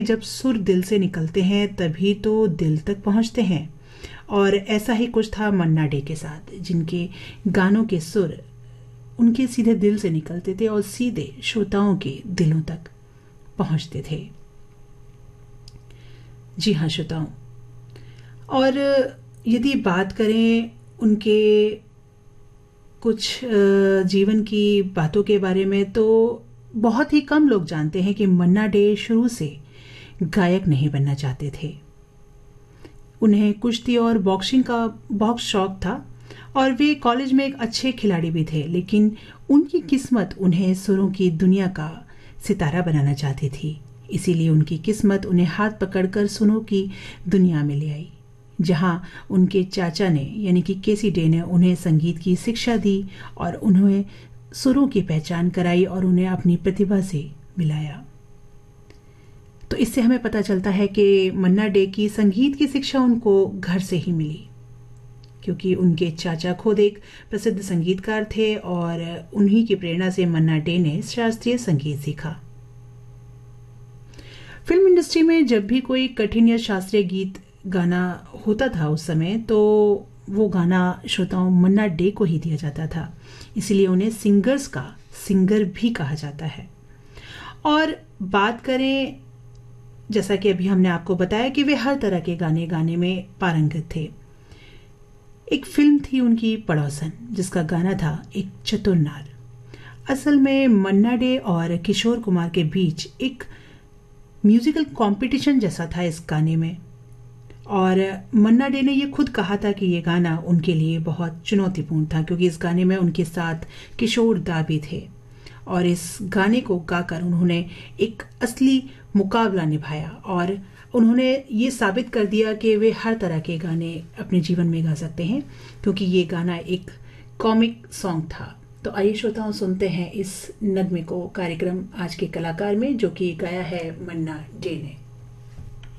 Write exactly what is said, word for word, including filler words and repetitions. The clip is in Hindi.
जब सुर दिल से निकलते हैं तभी तो दिल तक पहुंचते हैं। और ऐसा ही कुछ था मन्ना डे के साथ, जिनके गानों के सुर उनके सीधे दिल से निकलते थे और सीधे श्रोताओं के दिलों तक पहुंचते थे। जी हाँ श्रोताओ, और यदि बात करें उनके कुछ जीवन की बातों के बारे में, तो बहुत ही कम लोग जानते हैं कि मन्ना डे शुरू से गायक नहीं बनना चाहते थे। उन्हें कुश्ती और बॉक्सिंग का बहुत शौक था और वे कॉलेज में एक अच्छे खिलाड़ी भी थे, लेकिन उनकी किस्मत उन्हें सुरों की दुनिया का सितारा बनाना चाहती थी। इसीलिए उनकी किस्मत उन्हें हाथ पकड़कर सुरों की दुनिया में ले आई, जहां उनके चाचा ने यानी कि केसी डे ने उन्हें संगीत की शिक्षा दी और उन्हें सुरों की पहचान कराई और उन्हें अपनी प्रतिभा से मिलाया। तो इससे हमें पता चलता है कि मन्ना डे की संगीत की शिक्षा उनको घर से ही मिली, क्योंकि उनके चाचा खुद एक प्रसिद्ध संगीतकार थे और उन्हीं की प्रेरणा से मन्ना डे ने शास्त्रीय संगीत सीखा। फिल्म इंडस्ट्री में जब भी कोई कठिन या शास्त्रीय गीत गाना होता था उस समय, तो वो गाना श्रोताओं मन्ना डे को ही दिया जाता था। इसीलिए उन्हें सिंगर्स का सिंगर भी कहा जाता है। और बात करें, जैसा कि अभी हमने आपको बताया कि वे हर तरह के गाने गाने में पारंगत थे। एक फिल्म थी उनकी पड़ोसन, जिसका गाना था एक चतुर नार। असल में मन्ना डे और किशोर कुमार के बीच एक म्यूजिकल कंपटीशन जैसा था इस गाने में, और मन्ना डे ने ये खुद कहा था कि ये गाना उनके लिए बहुत चुनौतीपूर्ण था, क्योंकि इस गाने में उनके साथ किशोर दा भी थे और इस गाने को गाकर उन्होंने एक असली मुकाबला निभाया और उन्होंने ये साबित कर दिया कि वे हर तरह के गाने अपने जीवन में गा सकते हैं, क्योंकि ये गाना एक कॉमिक सॉन्ग था। तो आइए श्रोताओं, सुनते हैं इस नगमे को कार्यक्रम आज के कलाकार में, जो कि गाया है मन्ना डे ने।